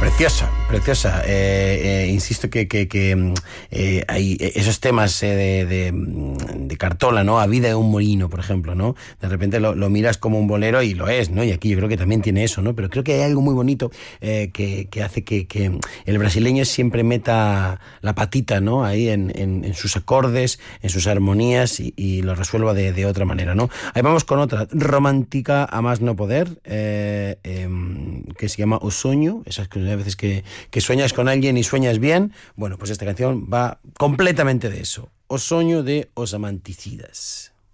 Preciosa, preciosa. Insisto que hay esos temas de Cartola, ¿no? A vida de un molino, por ejemplo, ¿no? De repente lo miras como un bolero y lo es, ¿no? Y aquí yo creo que también tiene eso, ¿no? Pero creo que hay algo muy bonito que hace que el brasileño siempre meta la patita, ¿no? Ahí en sus acordes, en sus armonías y lo resuelva de otra manera, ¿no? Ahí vamos con otra, romántica a más no poder, que se llama O Sueño, esas veces que sueñas con alguien y sueñas bien. Bueno, pues esta canción va completamente de eso. O Sueño de Os Amanticidas.